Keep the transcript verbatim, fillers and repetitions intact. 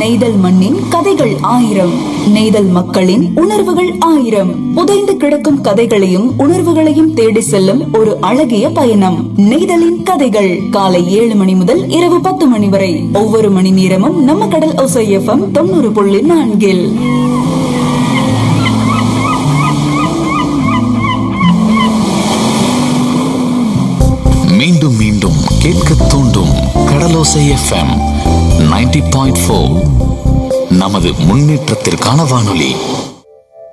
நெய்தல் மண்ணின் கதைகள் ஆயிரம், நெய்தல் மக்களின் உணர்வுகள் ஆயிரம். புதைந்து கிடக்கும் கதைகளையும் உணர்வுகளையும் தேடி செல்லும் ஒரு அழகிய பயணம். நெய்தலின் கதைகள் காலை ஏழு மணி முதல் இரவு பத்து மணி வரை ஒவ்வொரு மணி நேரமும் நம்ம கடல் ஓசை எஃப்எம் தொண்ணூறு புள்ளி நான்கில். மீண்டும் மீண்டும் கேட்க தூண்டும் கடலோசை எஃப்எம் நைன்டி பாயிண்ட் ஃபோர் நமது முன்னேற்றத்திற்கான வானொலி.